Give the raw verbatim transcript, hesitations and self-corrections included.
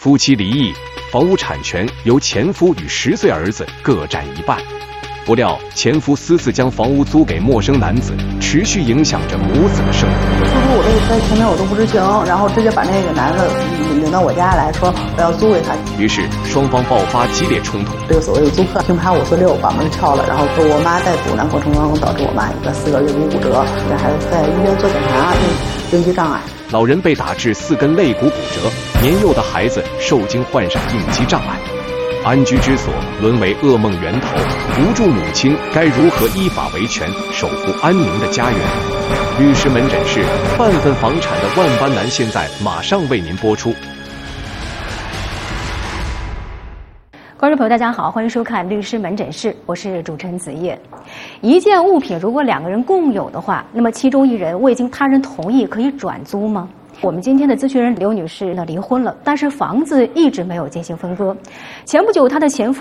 夫妻离异，房屋产权由前夫与十岁儿子各占一半。不料前夫私自将房屋租给陌生男子，持续影响着母子的生活。 似乎我这个在前面我都不知情，然后直接把那个男的领到我家来说我要租给他。 于是双方爆发激烈冲突。 这个所谓的租客平盘五四六把门撬了，然后给我妈在堵拦过程当中导致我妈一个四个肋骨骨折，还在医院做检查，应激障碍。 老人被打至四根肋骨骨折，年幼的孩子受惊患上应激障碍。安居之所沦为噩梦源头，无助母亲该如何依法维权，守护安宁的家园？律师门诊室，半份房产的万般难，现在马上为您播出。 观众朋友，大家好，欢迎收看律师门诊室，我是主持人子叶。一件物品如果两个人共有的话，那么其中一人未经他人同意可以转租吗？我们今天的咨询人刘女士呢离婚了，但是房子一直没有进行分割。前不久她的前夫